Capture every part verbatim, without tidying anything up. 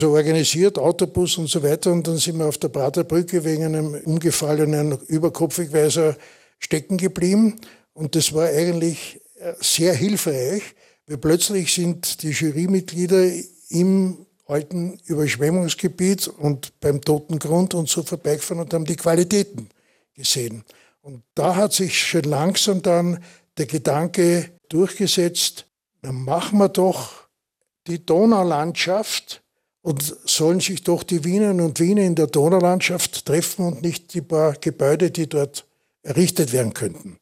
so organisiert, Autobus und so weiter. Und dann sind wir auf der Praterbrücke wegen einem umgefallenen Überkopfwegweiser stecken geblieben. Und das war eigentlich sehr hilfreich, weil plötzlich sind die Jurymitglieder im alten Überschwemmungsgebiet und beim Toten Grund und so vorbeigefahren und haben die Qualitäten gesehen. Und da hat sich schon langsam dann der Gedanke durchgesetzt, dann machen wir doch die Donaulandschaft und sollen sich doch die Wienerinnen und Wiener in der Donaulandschaft treffen und nicht die paar Gebäude, die dort errichtet werden könnten.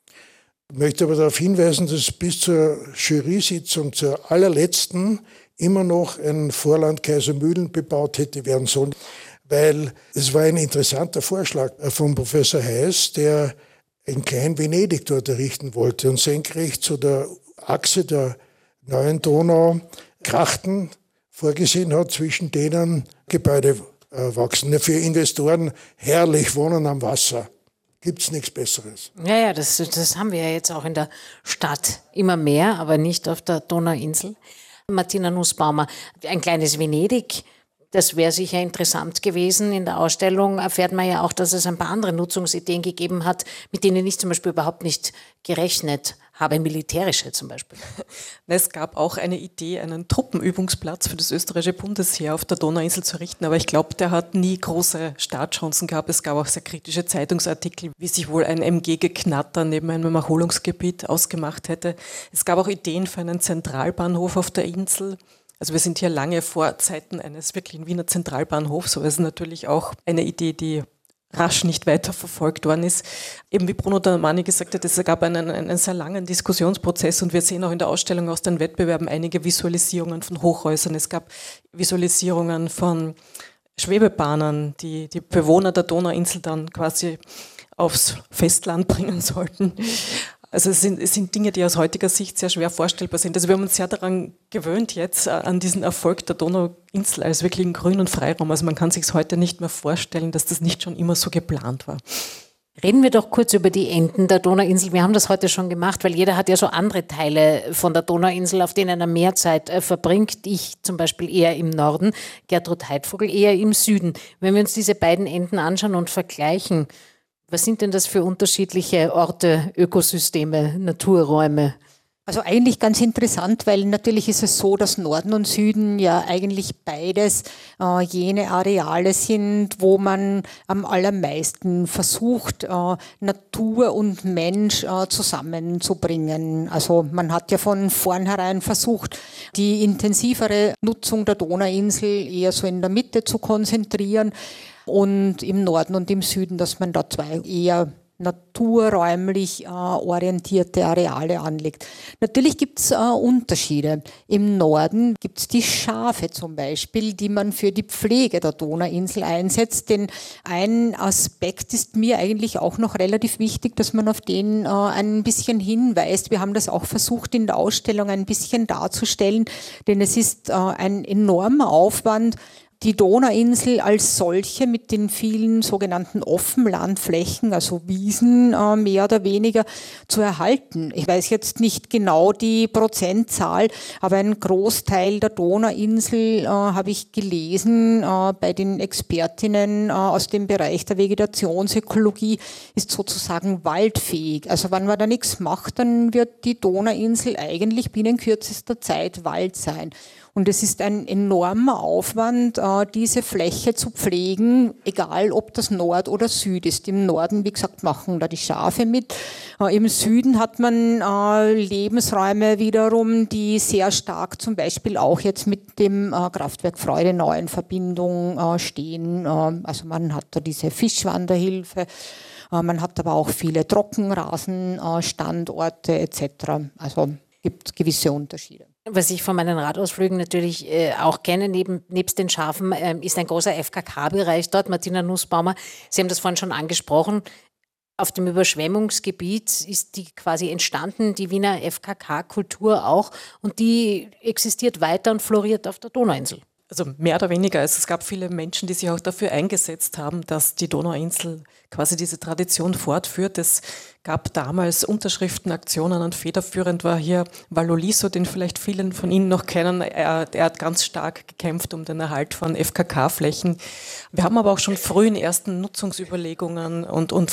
Ich möchte aber darauf hinweisen, dass bis zur Jury-Sitzung, zur allerletzten, immer noch ein Vorland Kaisermühlen bebaut hätte werden sollen, weil es war ein interessanter Vorschlag von Professor Heiß, der ein Klein-Venedig dort errichten wollte und senkrecht zu der Achse der neuen Donau Krachten vorgesehen hat, zwischen denen Gebäude äh, wachsen. Für Investoren herrlich, wohnen am Wasser. Gibt es nichts Besseres. Ja, ja, das, das haben wir ja jetzt auch in der Stadt immer mehr, aber nicht auf der Donauinsel. Martina Nussbaumer, ein kleines Venedig, das wäre sicher interessant gewesen. In der Ausstellung erfährt man ja auch, dass es ein paar andere Nutzungsideen gegeben hat, mit denen ich zum Beispiel überhaupt nicht gerechnet habe, militärische zum Beispiel. Es gab auch eine Idee, einen Truppenübungsplatz für das österreichische Bundesheer auf der Donauinsel zu richten, aber ich glaube, der hat nie große Startchancen gehabt. Es gab auch sehr kritische Zeitungsartikel, wie sich wohl ein M G-Geknatter neben einem Erholungsgebiet ausgemacht hätte. Es gab auch Ideen für einen Zentralbahnhof auf der Insel. Also wir sind hier lange vor Zeiten eines wirklichen Wiener Zentralbahnhofs, aber es ist natürlich auch eine Idee, die rasch nicht weiter verfolgt worden ist. Eben wie Bruno Damiani gesagt hat, es gab einen, einen sehr langen Diskussionsprozess und wir sehen auch in der Ausstellung aus den Wettbewerben einige Visualisierungen von Hochhäusern. Es gab Visualisierungen von Schwebebahnen, die die Bewohner der Donauinsel dann quasi aufs Festland bringen sollten. Also es sind, es sind Dinge, die aus heutiger Sicht sehr schwer vorstellbar sind. Also wir haben uns sehr daran gewöhnt jetzt, an diesen Erfolg der Donauinsel als wirklichen grünen Freiraum. Also man kann sich es heute nicht mehr vorstellen, dass das nicht schon immer so geplant war. Reden wir doch kurz über die Enden der Donauinsel. Wir haben das heute schon gemacht, weil jeder hat ja so andere Teile von der Donauinsel, auf denen er mehr Zeit äh, verbringt. Ich zum Beispiel eher im Norden, Gertrud Heidvogel eher im Süden. Wenn wir uns diese beiden Enden anschauen und vergleichen, was sind denn das für unterschiedliche Orte, Ökosysteme, Naturräume? Also eigentlich ganz interessant, weil natürlich ist es so, dass Norden und Süden ja eigentlich beides äh, jene Areale sind, wo man am allermeisten versucht, äh, Natur und Mensch äh, zusammenzubringen. Also man hat ja von vornherein versucht, die intensivere Nutzung der Donauinsel eher so in der Mitte zu konzentrieren und im Norden und im Süden, dass man da zwei eher naturräumlich äh, orientierte Areale anlegt. Natürlich gibt es äh, Unterschiede. Im Norden gibt es die Schafe zum Beispiel, die man für die Pflege der Donauinsel einsetzt. Denn ein Aspekt ist mir eigentlich auch noch relativ wichtig, dass man auf den äh, ein bisschen hinweist. Wir haben das auch versucht in der Ausstellung ein bisschen darzustellen, denn es ist äh, ein enormer Aufwand, die Donauinsel als solche mit den vielen sogenannten Offenlandflächen, also Wiesen äh, mehr oder weniger, zu erhalten. Ich weiß jetzt nicht genau die Prozentzahl, aber ein Großteil der Donauinsel äh, habe ich gelesen äh, bei den Expertinnen äh, aus dem Bereich der Vegetationsökologie ist sozusagen waldfähig. Also wenn man da nichts macht, dann wird die Donauinsel eigentlich binnen kürzester Zeit Wald sein. Und es ist ein enormer Aufwand, diese Fläche zu pflegen, egal ob das Nord oder Süd ist. Im Norden, wie gesagt, machen da die Schafe mit. Im Süden hat man Lebensräume wiederum, die sehr stark zum Beispiel auch jetzt mit dem Kraftwerk Freudenau in Verbindung stehen. Also man hat da diese Fischwanderhilfe. Man hat aber auch viele Trockenrasenstandorte et cetera. Also gibt gewisse Unterschiede. Was ich von meinen Radausflügen natürlich äh, auch kenne, neben, nebst den Schafen, äh, ist ein großer F K K-Bereich dort. Martina Nussbaumer, Sie haben das vorhin schon angesprochen. Auf dem Überschwemmungsgebiet ist die quasi entstanden, die Wiener F K K-Kultur auch. Und die existiert weiter und floriert auf der Donauinsel. Also mehr oder weniger. Also es gab viele Menschen, die sich auch dafür eingesetzt haben, dass die Donauinsel quasi diese Tradition fortführt. Es gab damals Unterschriftenaktionen und federführend war hier Vallo Liso, den vielleicht vielen von Ihnen noch kennen. Er, er hat ganz stark gekämpft um den Erhalt von F K K-Flächen. Wir haben aber auch schon früh in ersten Nutzungsüberlegungen und, und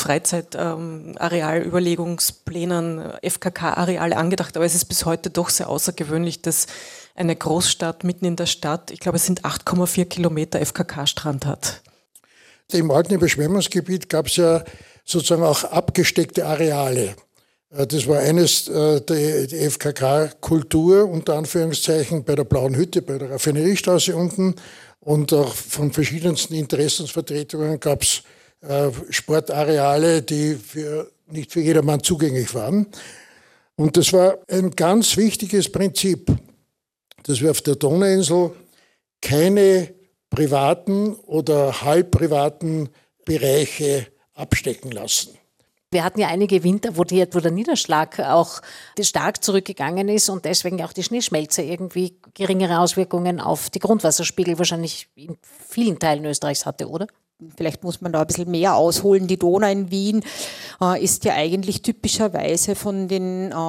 Freizeitarealüberlegungsplänen ähm, F K K-Areale angedacht, aber es ist bis heute doch sehr außergewöhnlich, dass eine Großstadt mitten in der Stadt, ich glaube es sind acht Komma vier Kilometer F K K-Strand hat. Im alten Überschwemmungsgebiet gab es ja sozusagen auch abgesteckte Areale. Das war eines der F K K-Kultur, unter Anführungszeichen, bei der Blauen Hütte, bei der Raffineriestraße unten. Und auch von verschiedensten Interessensvertretungen gab es Sportareale, die für, nicht für jedermann zugänglich waren. Und das war ein ganz wichtiges Prinzip, dass wir auf der Donauinsel keine privaten oder halbprivaten Bereiche abstecken lassen. Wir hatten ja einige Winter, wo, die, wo der Niederschlag auch stark zurückgegangen ist und deswegen auch die Schneeschmelze irgendwie geringere Auswirkungen auf die Grundwasserspiegel wahrscheinlich in vielen Teilen Österreichs hatte, oder? Vielleicht muss man da ein bisschen mehr ausholen. Die Donau in Wien äh, ist ja eigentlich typischerweise von den äh,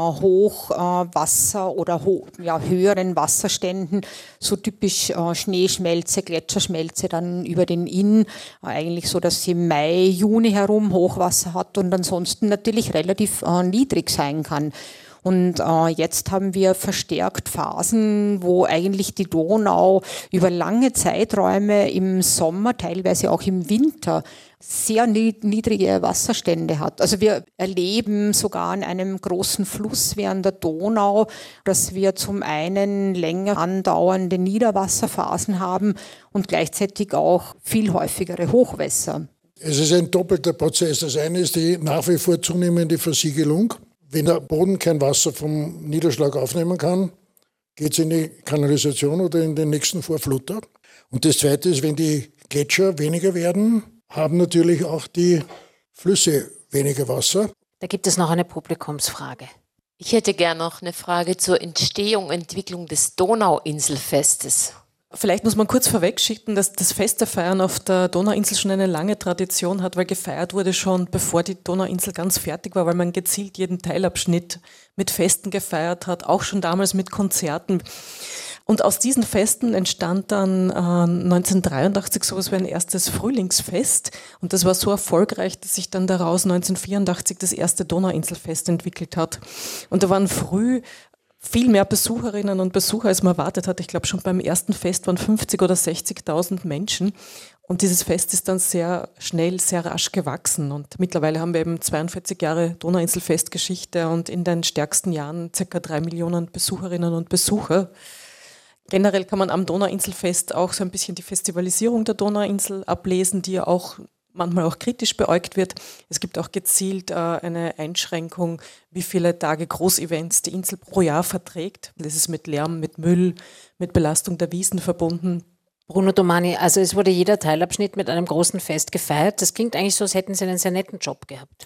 Hochwasser- äh, oder ho- ja, höheren Wasserständen so typisch äh, Schneeschmelze, Gletscherschmelze dann über den Inn. Äh, eigentlich so, dass sie im Mai, Juni herum Hochwasser hat und ansonsten natürlich relativ äh, niedrig sein kann. Und äh, jetzt haben wir verstärkt Phasen, wo eigentlich die Donau über lange Zeiträume im Sommer, teilweise auch im Winter, sehr niedrige Wasserstände hat. Also wir erleben sogar an einem großen Fluss wie an der Donau, dass wir zum einen länger andauernde Niederwasserphasen haben und gleichzeitig auch viel häufigere Hochwässer. Es ist ein doppelter Prozess. Das eine ist die nach wie vor zunehmende Versiegelung. Wenn der Boden kein Wasser vom Niederschlag aufnehmen kann, geht es in die Kanalisation oder in den nächsten Vorfluter. Und das Zweite ist, wenn die Gletscher weniger werden, haben natürlich auch die Flüsse weniger Wasser. Da gibt es noch eine Publikumsfrage. Ich hätte gern noch eine Frage zur Entstehung und Entwicklung des Donauinselfestes. Vielleicht muss man kurz vorwegschicken, dass das Festefeiern auf der Donauinsel schon eine lange Tradition hat, weil gefeiert wurde schon, bevor die Donauinsel ganz fertig war, weil man gezielt jeden Teilabschnitt mit Festen gefeiert hat, auch schon damals mit Konzerten. Und aus diesen Festen entstand dann äh, neunzehnhundertdreiundachtzig sowas wie ein erstes Frühlingsfest. Und das war so erfolgreich, dass sich dann daraus neunzehnhundertvierundachtzig das erste Donauinselfest entwickelt hat. Und da waren früh viel mehr Besucherinnen und Besucher, als man erwartet hat. Ich glaube, schon beim ersten Fest waren fünfzigtausend oder sechzigtausend Menschen. Und dieses Fest ist dann sehr schnell, sehr rasch gewachsen. Und mittlerweile haben wir eben zweiundvierzig Jahre Donauinselfestgeschichte und in den stärksten Jahren ca. drei Millionen Besucherinnen und Besucher. Generell kann man am Donauinselfest auch so ein bisschen die Festivalisierung der Donauinsel ablesen, die ja auch manchmal auch kritisch beäugt wird. Es gibt auch gezielt äh, eine Einschränkung, wie viele Tage Großevents die Insel pro Jahr verträgt. Das ist mit Lärm, mit Müll, mit Belastung der Wiesen verbunden. Bruno Domani, also es wurde jeder Teilabschnitt mit einem großen Fest gefeiert. Das klingt eigentlich so, als hätten Sie einen sehr netten Job gehabt.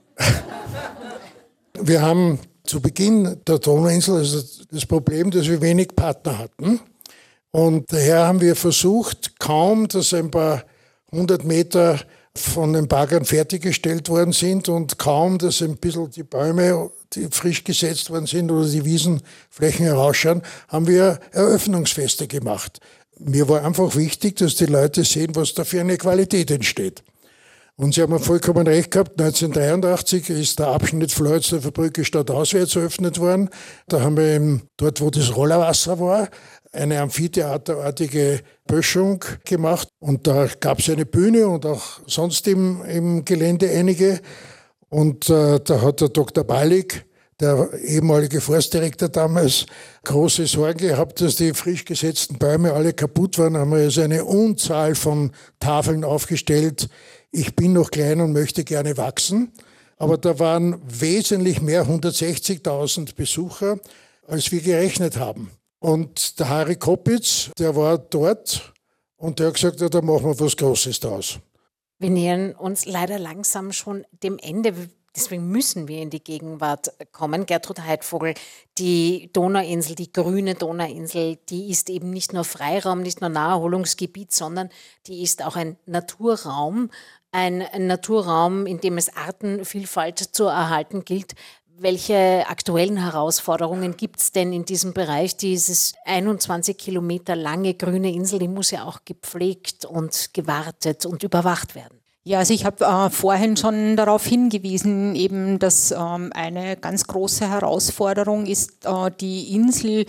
Wir haben zu Beginn der Donauinsel also das Problem, dass wir wenig Partner hatten. Und daher haben wir versucht, kaum, dass ein paar hundert Meter von den Baggern fertiggestellt worden sind und kaum, dass ein bisschen die Bäume, die frisch gesetzt worden sind oder die Wiesenflächen herausschauen, haben wir Eröffnungsfeste gemacht. Mir war einfach wichtig, dass die Leute sehen, was da für eine Qualität entsteht. Und Sie haben vollkommen recht gehabt, neunzehnhundertdreiundachtzig ist der Abschnitt Floridsdorfer Brücke stadtauswärts eröffnet worden. Da haben wir eben dort, wo das Rollerwasser war, eine amphitheaterartige Böschung gemacht. Und da gab es eine Bühne und auch sonst im, im Gelände einige. Und äh, da hat der Doktor Balik, der ehemalige Forstdirektor damals, große Sorgen gehabt, dass die frisch gesetzten Bäume alle kaputt waren. Da haben wir also eine Unzahl von Tafeln aufgestellt. Ich bin noch klein und möchte gerne wachsen. Aber da waren wesentlich mehr, hundertsechzigtausend Besucher, als wir gerechnet haben. Und der Harry Koppitz, der war dort und der hat gesagt, ja, da machen wir was Großes draus. Wir nähern uns leider langsam schon dem Ende. deswegen müssen wir in die Gegenwart kommen. Gertrud Heidvogel, die Donauinsel, die grüne Donauinsel, die ist eben nicht nur Freiraum, nicht nur Naherholungsgebiet, sondern die ist auch ein Naturraum, ein, ein Naturraum, in dem es Artenvielfalt zu erhalten gilt. Welche aktuellen Herausforderungen gibt es denn in diesem Bereich? Dieses einundzwanzig Kilometer lange grüne Insel, die muss ja auch gepflegt und gewartet und überwacht werden. Ja, also ich habe äh, vorhin schon darauf hingewiesen, eben, dass ähm, eine ganz große Herausforderung ist, äh, die Insel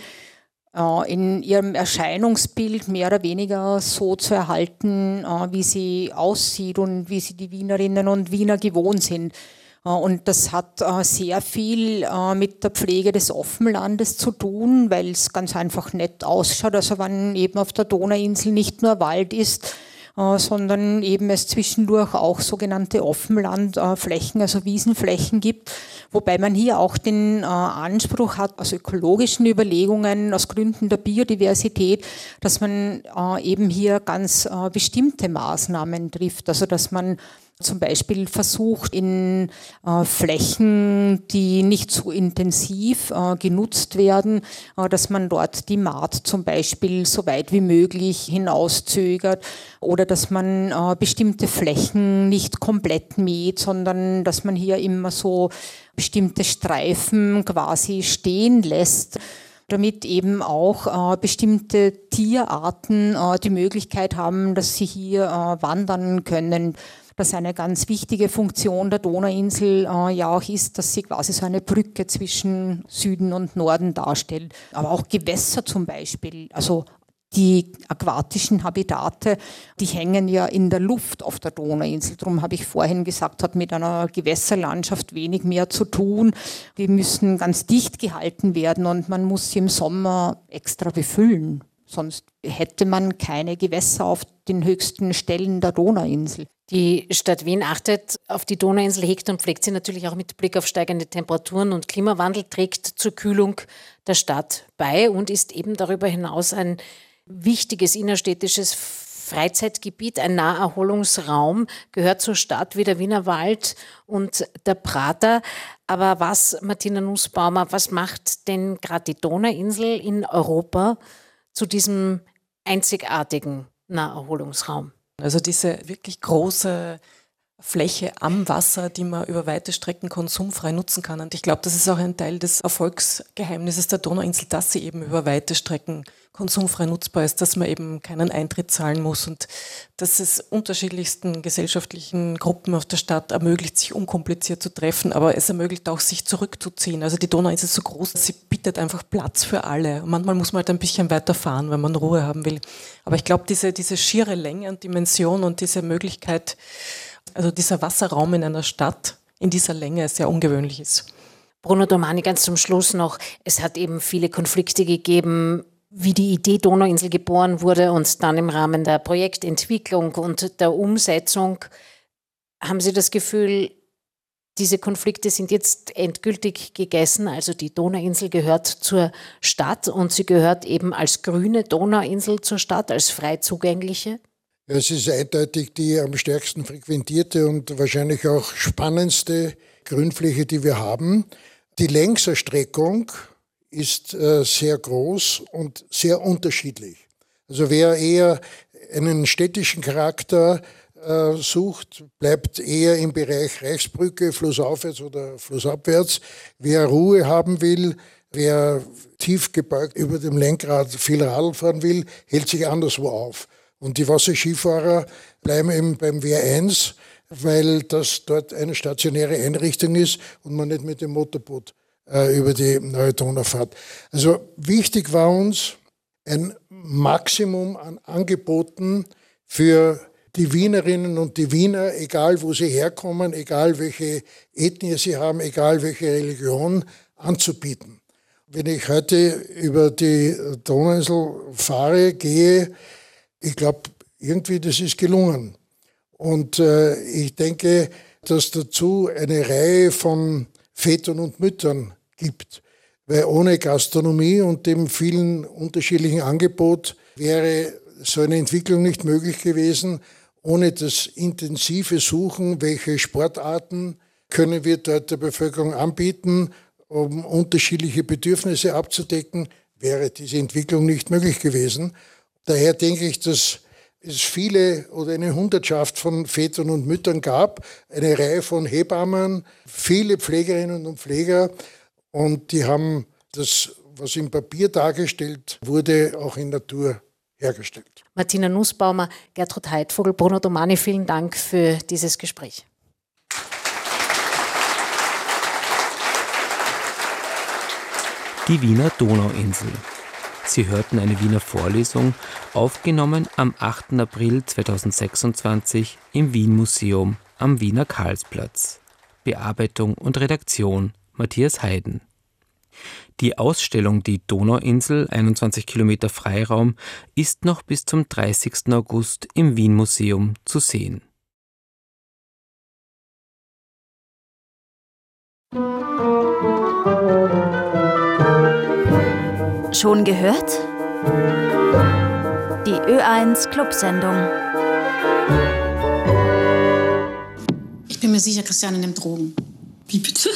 äh, in ihrem Erscheinungsbild mehr oder weniger so zu erhalten, äh, wie sie aussieht und wie sie die Wienerinnen und Wiener gewohnt sind. Und das hat sehr viel mit der Pflege des Offenlandes zu tun, weil es ganz einfach nett ausschaut. Also wenn eben auf der Donauinsel nicht nur Wald ist, sondern eben es zwischendurch auch sogenannte Offenlandflächen, also Wiesenflächen gibt, wobei man hier auch den Anspruch hat, aus ökologischen Überlegungen, aus Gründen der Biodiversität, dass man eben hier ganz bestimmte Maßnahmen trifft, also dass man zum Beispiel versucht, in äh, Flächen, die nicht so intensiv äh, genutzt werden, äh, dass man dort die Maat zum Beispiel so weit wie möglich hinauszögert oder dass man äh, bestimmte Flächen nicht komplett mäht, sondern dass man hier immer so bestimmte Streifen quasi stehen lässt, damit eben auch äh, bestimmte Tierarten äh, die Möglichkeit haben, dass sie hier äh, wandern können. Dass eine ganz wichtige Funktion der Donauinsel äh, ja auch ist, dass sie quasi so eine Brücke zwischen Süden und Norden darstellt. Aber auch Gewässer zum Beispiel, also die aquatischen Habitate, die hängen ja in der Luft auf der Donauinsel. Darum habe ich vorhin gesagt, hat mit einer Gewässerlandschaft wenig mehr zu tun. Die müssen ganz dicht gehalten werden und man muss sie im Sommer extra befüllen. Sonst hätte man keine Gewässer auf den höchsten Stellen der Donauinsel. Die Stadt Wien achtet auf die Donauinsel, hegt und pflegt sie natürlich auch mit Blick auf steigende Temperaturen und Klimawandel, trägt zur Kühlung der Stadt bei und ist eben darüber hinaus ein wichtiges innerstädtisches Freizeitgebiet, ein Naherholungsraum, gehört zur Stadt wie der Wienerwald und der Prater. Aber was, Martina Nussbaumer, was macht denn gerade die Donauinsel in Europa zu diesem einzigartigen Naherholungsraum? Also diese wirklich große Fläche am Wasser, die man über weite Strecken konsumfrei nutzen kann. Und ich glaube, das ist auch ein Teil des Erfolgsgeheimnisses der Donauinsel, dass sie eben über weite Strecken konsumfrei nutzbar ist, dass man eben keinen Eintritt zahlen muss und dass es unterschiedlichsten gesellschaftlichen Gruppen auf der Stadt ermöglicht, sich unkompliziert zu treffen, aber es ermöglicht auch, sich zurückzuziehen. Also die Donauinsel ist so groß, sie bietet einfach Platz für alle. Und manchmal muss man halt ein bisschen weiter fahren, wenn man Ruhe haben will. Aber ich glaube, diese, diese schiere Länge und Dimension und diese Möglichkeit, also dieser Wasserraum in einer Stadt in dieser Länge sehr ungewöhnlich ist. Bruno Domani, ganz zum Schluss noch, es hat eben viele Konflikte gegeben, wie die Idee Donauinsel geboren wurde und dann im Rahmen der Projektentwicklung und der Umsetzung. Haben Sie das Gefühl, diese Konflikte sind jetzt endgültig gegessen? Also die Donauinsel gehört zur Stadt und sie gehört eben als grüne Donauinsel zur Stadt, als frei zugängliche? Ja, es ist eindeutig die am stärksten frequentierte und wahrscheinlich auch spannendste Grünfläche, die wir haben. Die Längserstreckung ist äh, sehr groß und sehr unterschiedlich. Also wer eher einen städtischen Charakter äh, sucht, bleibt eher im Bereich Reichsbrücke, flussaufwärts oder flussabwärts. Wer Ruhe haben will, wer tief gebeugt über dem Lenkrad viel Radl fahren will, hält sich anderswo auf. Und die Wasserskifahrer bleiben eben beim W eins, weil das dort eine stationäre Einrichtung ist und man nicht mit dem Motorboot äh, über die neue Donau fährt. Also wichtig war uns ein Maximum an Angeboten für die Wienerinnen und die Wiener, egal wo sie herkommen, egal welche Ethnie sie haben, egal welche Religion, anzubieten. Wenn ich heute über die Donauinsel fahre, gehe, ich glaube, irgendwie das ist gelungen. Und äh, ich denke, dass dazu eine Reihe von Vätern und Müttern gibt. Weil ohne Gastronomie und dem vielen unterschiedlichen Angebot wäre so eine Entwicklung nicht möglich gewesen. Ohne das intensive Suchen, welche Sportarten können wir dort der Bevölkerung anbieten, um unterschiedliche Bedürfnisse abzudecken, wäre diese Entwicklung nicht möglich gewesen. Daher denke ich, dass es viele oder eine Hundertschaft von Vätern und Müttern gab, eine Reihe von Hebammen, viele Pflegerinnen und Pfleger, und die haben das, was im Papier dargestellt wurde, auch in Natur hergestellt. Martina Nussbaumer, Gertrud Heidvogel, Bruno Domani, vielen Dank für dieses Gespräch. Die Wiener Donauinsel. Sie hörten eine Wiener Vorlesung, aufgenommen am achten April zweitausendsechsundzwanzig im Wien-Museum am Wiener Karlsplatz. Bearbeitung und Redaktion Matthias Heiden. Die Ausstellung Die Donauinsel, einundzwanzig Kilometer Freiraum, ist noch bis zum dreißigsten August im Wien-Museum zu sehen. Schon gehört? Die Ö eins Clubsendung. Ich bin mir sicher, Christiane nimmt Drogen. Wie bitte?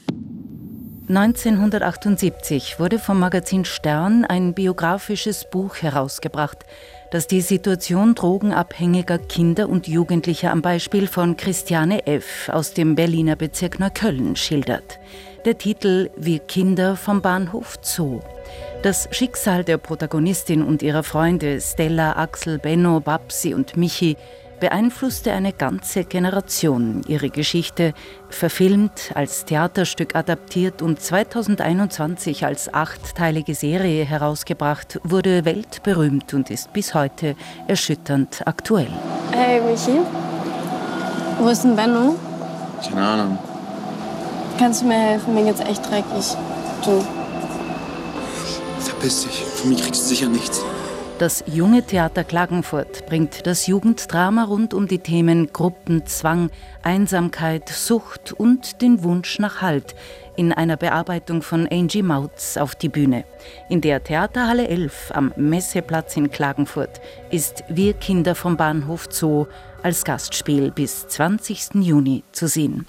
neunzehnhundertachtundsiebzig wurde vom Magazin Stern ein biografisches Buch herausgebracht, das die Situation drogenabhängiger Kinder und Jugendlicher am Beispiel von Christiane F. aus dem Berliner Bezirk Neukölln schildert. Der Titel Wir Kinder vom Bahnhof Zoo. Das Schicksal der Protagonistin und ihrer Freunde Stella, Axel, Benno, Babsi und Michi beeinflusste eine ganze Generation. Ihre Geschichte, verfilmt, als Theaterstück adaptiert und zweitausendeinundzwanzig als achtteilige Serie herausgebracht, wurde weltberühmt und ist bis heute erschütternd aktuell. Hey Michi, wo ist denn Benno? Keine Ahnung. Kannst du mir helfen? Mir geht's echt dreckig. Du. Verpiss dich, von mir kriegst du sicher nichts. Das Junge Theater Klagenfurt bringt das Jugenddrama rund um die Themen Gruppenzwang, Einsamkeit, Sucht und den Wunsch nach Halt in einer Bearbeitung von Angie Mautz auf die Bühne. In der Theaterhalle elf am Messeplatz in Klagenfurt ist Wir Kinder vom Bahnhof Zoo als Gastspiel bis zwanzigsten Juni zu sehen.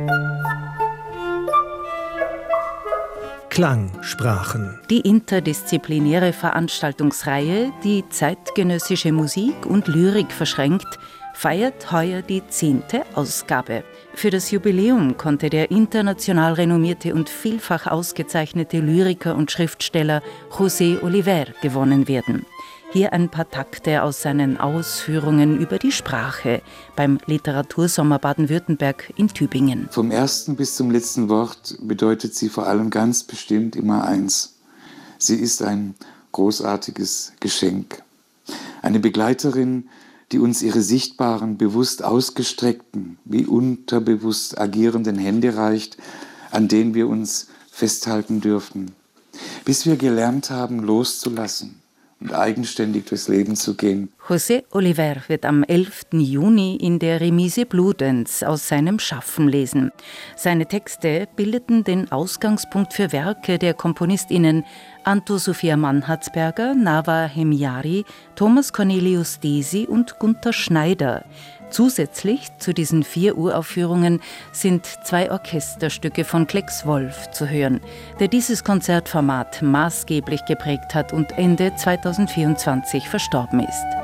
Klangsprachen. Die interdisziplinäre Veranstaltungsreihe, die zeitgenössische Musik und Lyrik verschränkt, feiert heuer die zehnte Ausgabe. Für das Jubiläum konnte der international renommierte und vielfach ausgezeichnete Lyriker und Schriftsteller José Oliver gewonnen werden. Hier ein paar Takte aus seinen Ausführungen über die Sprache beim Literatursommer Baden-Württemberg in Tübingen. Vom ersten bis zum letzten Wort bedeutet sie vor allem ganz bestimmt immer eins. Sie ist ein großartiges Geschenk. Eine Begleiterin, die uns ihre sichtbaren, bewusst ausgestreckten, wie unterbewusst agierenden Hände reicht, an denen wir uns festhalten dürfen, bis wir gelernt haben, loszulassen und eigenständig durchs Leben zu gehen. José Oliver wird am elften Juni in der Remise Bludenz aus seinem Schaffen lesen. Seine Texte bildeten den Ausgangspunkt für Werke der KomponistInnen Anto-Sophia Mannhardsberger, Nava Hemiari, Thomas Cornelius Desi und Gunther Schneider. Zusätzlich zu diesen vier Uraufführungen sind zwei Orchesterstücke von Klecks Wolf zu hören, der dieses Konzertformat maßgeblich geprägt hat und Ende zweitausendvierundzwanzig verstorben ist.